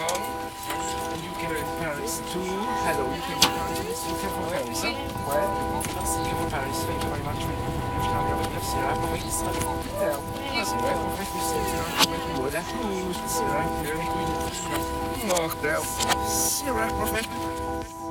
Kong. And UK from Paris to... Hello, UK from Paris, Miss UK from Paris. Huh? Ouais, merci UK from Paris. Thank you very much. Je t'en remercie. Là, pour Israël. Merci, ouais, pour faire plus de c'est c'est vrai, c'est vrai. Nog, c'est vrai, pour faire